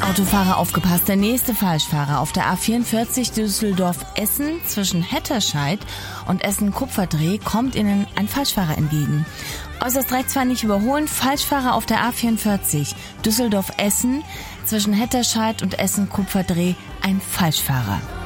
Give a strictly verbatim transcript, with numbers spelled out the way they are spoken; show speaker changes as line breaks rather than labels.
Autofahrer aufgepasst, der nächste Falschfahrer auf der A vierundvierzig Düsseldorf-Essen zwischen Hetterscheid und Essen-Kupferdreh kommt Ihnen ein Falschfahrer entgegen. Äußerst rechts fahren nicht überholen, Falschfahrer auf der A vierundvierzig Düsseldorf-Essen zwischen Hetterscheid und Essen-Kupferdreh, ein Falschfahrer.